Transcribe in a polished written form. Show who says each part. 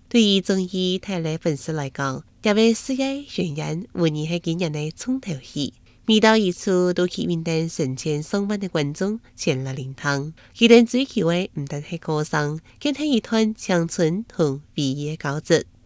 Speaker 1: 對於綜藝台嘅粉絲來講，這位事業巡演無疑係今年嘅重頭戲。每到一處都吸引等成千上萬嘅觀眾前來聆聽。佢哋追求嘅唔單係歌聲，更係一段青春同回憶嘅交織。